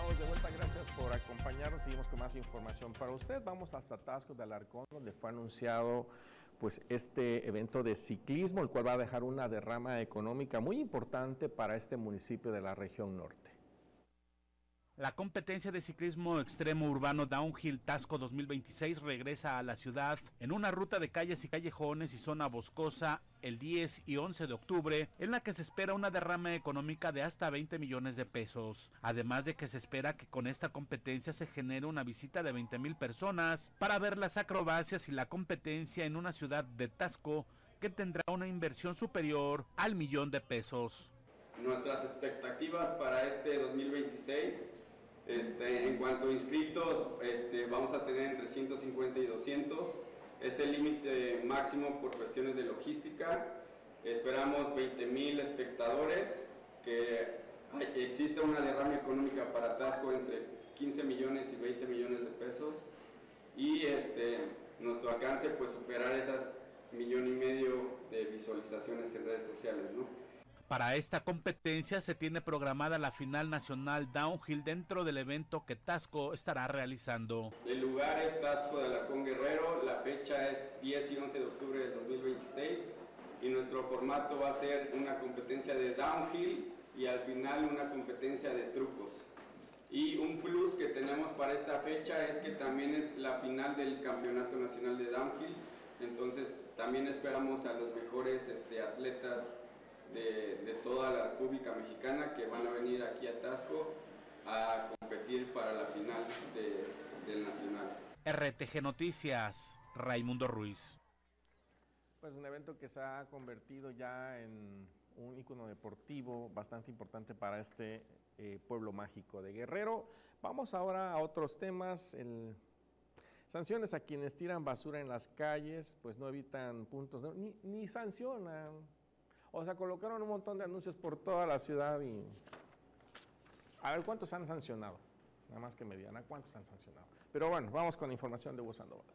Estamos de vuelta, gracias por acompañarnos. Seguimos con más información para usted. Vamos hasta Taxco de Alarcón, donde fue anunciado pues este evento de ciclismo, el cual va a dejar una derrama económica muy importante para este municipio de la región norte. La competencia de ciclismo extremo urbano Downhill Taxco 2026 regresa a la ciudad en una ruta de calles y callejones y zona boscosa el 10 y 11 de octubre, en la que se espera una derrama económica de hasta 20 millones de pesos. Además de que se espera que con esta competencia se genere una visita de 20,000 personas para ver las acrobacias y la competencia en una ciudad de Taxco que tendrá una inversión superior al 1,000,000 de pesos. Nuestras expectativas para este 2026, en cuanto a inscritos, vamos a tener entre 150 y 200. Es el límite máximo por cuestiones de logística. Esperamos 20,000 espectadores, que existe una derrama económica para Taxco entre 15 millones y 20 millones de pesos. Y nuestro alcance, pues superar esas 1,5 millones de visualizaciones en redes sociales, ¿no? Para esta competencia se tiene programada la final nacional Downhill dentro del evento que Taxco estará realizando. El lugar es Taxco de Alarcón Guerrero, la fecha es 10 y 11 de octubre del 2026 y nuestro formato va a ser una competencia de Downhill y al final una competencia de trucos. Y un plus que tenemos para esta fecha es que también es la final del Campeonato Nacional de Downhill, entonces también esperamos a los mejores atletas de toda la República Mexicana que van a venir aquí a Taxco a competir para la final del Nacional. RTG Noticias, Raimundo Ruiz. Pues un evento que se ha convertido ya en un ícono deportivo bastante importante para este pueblo mágico de Guerrero. Vamos ahora a otros temas. Sanciones a quienes tiran basura en las calles, pues no evitan puntos, ¿no? ni sancionan. O sea, colocaron un montón de anuncios por toda la ciudad y... A ver, ¿cuántos han sancionado? Nada más que me digan, ¿a cuántos han sancionado? Pero bueno, vamos con la información de Hugo Sandoval.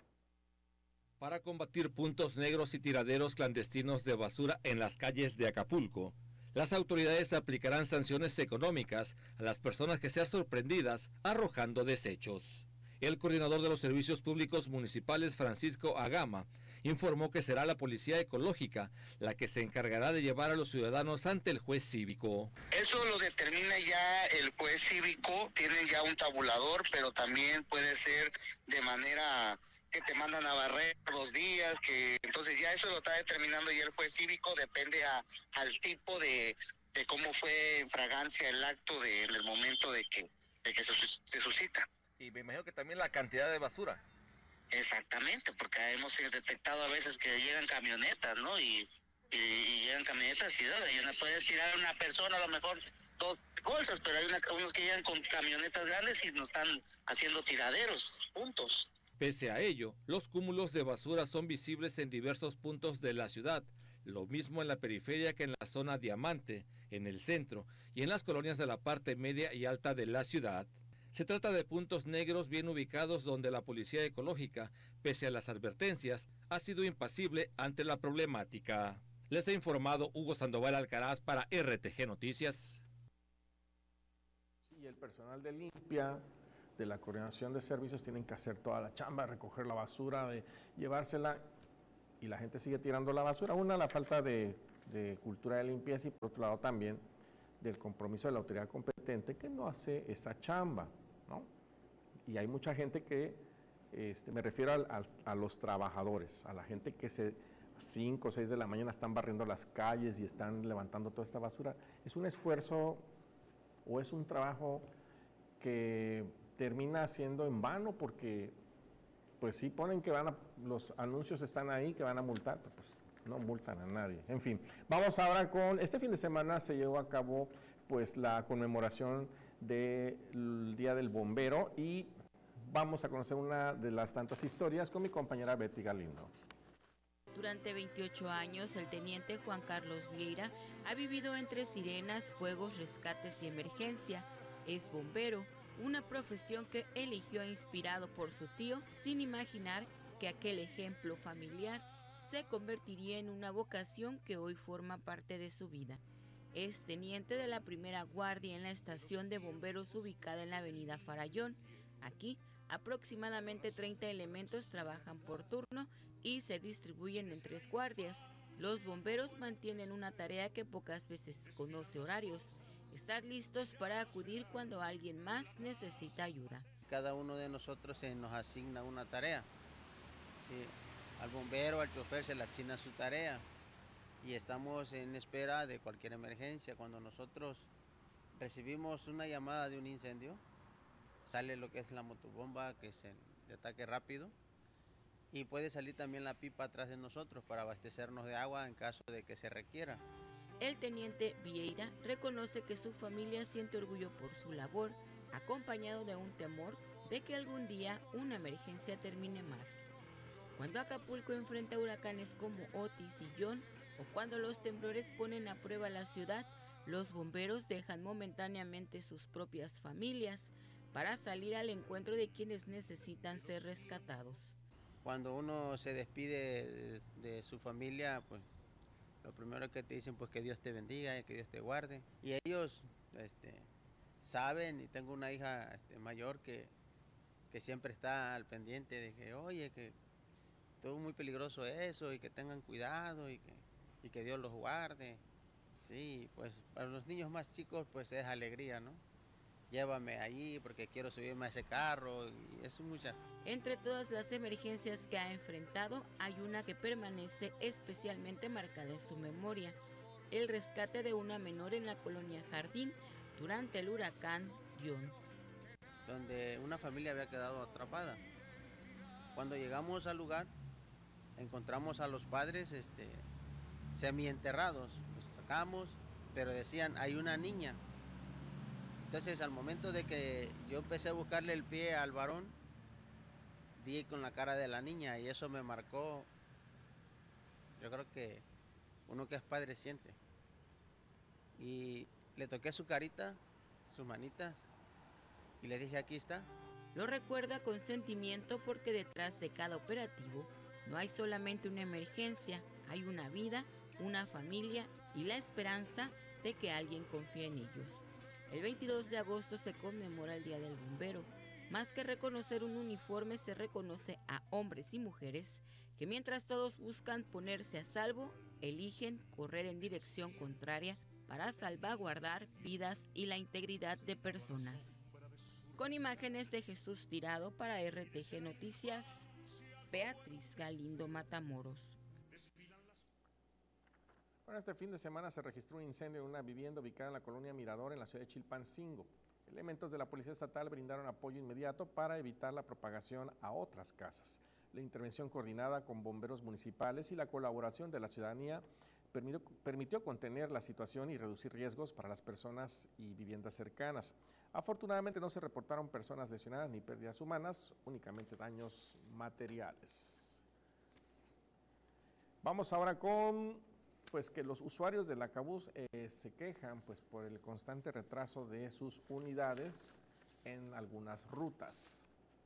Para combatir puntos negros y tiraderos clandestinos de basura en las calles de Acapulco, las autoridades aplicarán sanciones económicas a las personas que sean sorprendidas arrojando desechos. El coordinador de los servicios públicos municipales, Francisco Agama, informó que será la Policía Ecológica la que se encargará de llevar a los ciudadanos ante el juez cívico. Eso lo determina ya el juez cívico, tienen ya un tabulador, pero también puede ser de manera que te mandan a barrer 2 días, que entonces ya eso lo está determinando ya el juez cívico, depende al tipo de cómo fue en fragancia el acto en el momento de que se suscita. Y me imagino que también la cantidad de basura. Exactamente, porque hemos detectado a veces que llegan camionetas, ¿no? Y llegan camionetas y no puede tirar una persona a lo mejor 2 bolsas, pero hay unos que llegan con camionetas grandes y nos están haciendo tiraderos, puntos. Pese a ello, los cúmulos de basura son visibles en diversos puntos de la ciudad, lo mismo en la periferia que en la zona Diamante, en el centro y en las colonias de la parte media y alta de la ciudad. Se trata de puntos negros bien ubicados donde la Policía Ecológica, pese a las advertencias, ha sido impasible ante la problemática. Les ha informado Hugo Sandoval Alcaraz para RTG Noticias. Y el personal de limpia, de la coordinación de servicios, tienen que hacer toda la chamba, recoger la basura, de llevársela, y la gente sigue tirando la basura. Una, la falta de cultura de limpieza, y por otro lado también del compromiso de la autoridad competente que no hace esa chamba, ¿no? Y hay mucha gente que, me refiero a los trabajadores, a la gente que 5 o 6 de la mañana están barriendo las calles y están levantando toda esta basura. Es un esfuerzo o es un trabajo que termina siendo en vano, porque pues sí ponen que los anuncios están ahí que van a multar, pero pues no multan a nadie. En fin, vamos ahora con, este fin de semana se llevó a cabo pues la conmemoración del Día del Bombero, y vamos a conocer una de las tantas historias con mi compañera Betty Galindo. Durante 28 años, el teniente Juan Carlos Vieira ha vivido entre sirenas, fuegos, rescates y emergencia. Es bombero, una profesión que eligió inspirado por su tío, sin imaginar que aquel ejemplo familiar se convertiría en una vocación que hoy forma parte de su vida. Es teniente de la primera guardia en la estación de bomberos ubicada en la avenida Farallón. Aquí, aproximadamente 30 elementos trabajan por turno y se distribuyen en 3 guardias. Los bomberos mantienen una tarea que pocas veces conoce horarios: estar listos para acudir cuando alguien más necesita ayuda. Cada uno de nosotros se nos asigna una tarea. Sí, al bombero, al chofer se le asigna su tarea y estamos en espera de cualquier emergencia. Cuando nosotros recibimos una llamada de un incendio, sale lo que es la motobomba, que es el de ataque rápido, y puede salir también la pipa atrás de nosotros para abastecernos de agua en caso de que se requiera. El teniente Vieira reconoce que su familia siente orgullo por su labor, acompañado de un temor de que algún día una emergencia termine mal. Cuando Acapulco enfrenta huracanes como Otis y John, o cuando los temblores ponen a prueba la ciudad, los bomberos dejan momentáneamente sus propias familias para salir al encuentro de quienes necesitan ser rescatados. Cuando uno se despide de su familia, pues lo primero que te dicen, pues que Dios te bendiga y que Dios te guarde. Y ellos saben, y tengo una hija mayor que siempre está al pendiente de que, oye, que todo muy peligroso eso, y que tengan cuidado y que Dios los guarde. Sí, pues para los niños más chicos pues es alegría, ¿no? Llévame allí porque quiero subirme a ese carro, y es mucha. Entre todas las emergencias que ha enfrentado, hay una que permanece especialmente marcada en su memoria: el rescate de una menor en la colonia Jardín durante el huracán John, donde una familia había quedado atrapada. Cuando llegamos al lugar, encontramos a los padres semienterrados. Los sacamos, pero decían, hay una niña. Entonces, al momento de que yo empecé a buscarle el pie al varón, di con la cara de la niña, y eso me marcó. Yo creo que uno que es padre siente. Y le toqué su carita, sus manitas, y le dije, aquí está. Lo recuerda con sentimiento porque detrás de cada operativo no hay solamente una emergencia, hay una vida, una familia y la esperanza de que alguien confíe en ellos. El 22 de agosto se conmemora el Día del Bombero. Más que reconocer un uniforme, se reconoce a hombres y mujeres que, mientras todos buscan ponerse a salvo, eligen correr en dirección contraria para salvaguardar vidas y la integridad de personas. Con imágenes de Jesús Tirado para RTG Noticias, Beatriz Galindo Matamoros. Bueno, este fin de semana se registró un incendio en una vivienda ubicada en la colonia Mirador, en la ciudad de Chilpancingo. Elementos de la Policía Estatal brindaron apoyo inmediato para evitar la propagación a otras casas. La intervención coordinada con bomberos municipales y la colaboración de la ciudadanía permitió contener la situación y reducir riesgos para las personas y viviendas cercanas. Afortunadamente no se reportaron personas lesionadas ni pérdidas humanas, únicamente daños materiales. Vamos ahora con que los usuarios del Acabús se quejan por el constante retraso de sus unidades en algunas rutas.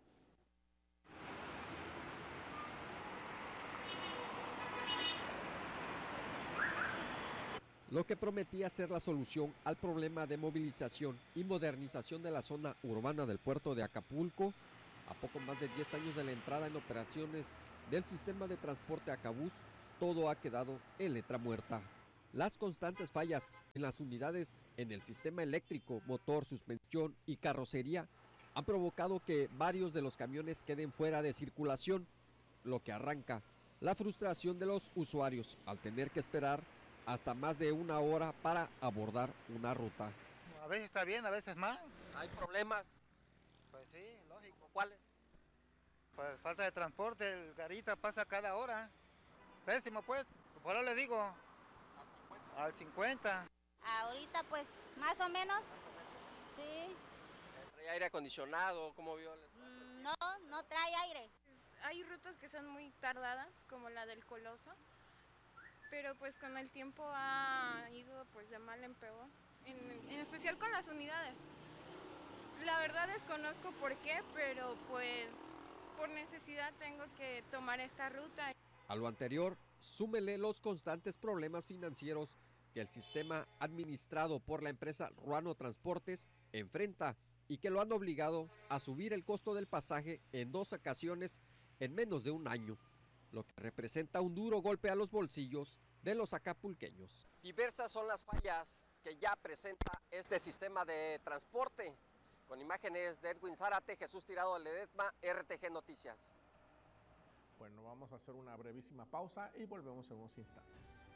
Lo que prometía ser la solución al problema de movilización y modernización de la zona urbana del puerto de Acapulco, a poco más de 10 años de la entrada en operaciones del sistema de transporte Acabús, todo ha quedado en letra muerta. Las constantes fallas en las unidades en el sistema eléctrico, motor, suspensión y carrocería han provocado que varios de los camiones queden fuera de circulación, lo que arranca la frustración de los usuarios al tener que esperar hasta más de una hora para abordar una ruta. A veces está bien, a veces mal. ¿Hay problemas? Pues sí, lógico. ¿Cuáles? Pues falta de transporte, el garita pasa cada hora. Pésimo pues, por ahora le digo. Al 50. Ahorita pues, más o menos. Sí. ¿Trae aire acondicionado? ¿Cómo vio? No trae aire. Hay rutas que son muy tardadas, como la del Coloso, pero pues con el tiempo ha ido pues de mal en peor, en especial con las unidades. La verdad desconozco por qué, pero pues por necesidad tengo que tomar esta ruta. A lo anterior, súmele los constantes problemas financieros que el sistema administrado por la empresa Ruano Transportes enfrenta y que lo han obligado a subir el costo del pasaje en 2 ocasiones en menos de un año, lo que representa un duro golpe a los bolsillos de los acapulqueños. Diversas son las fallas que ya presenta este sistema de transporte. Con imágenes de Edwin Zárate, Jesús Tirado de Ledesma, RTG Noticias. Bueno, vamos a hacer una brevísima pausa y volvemos en unos instantes.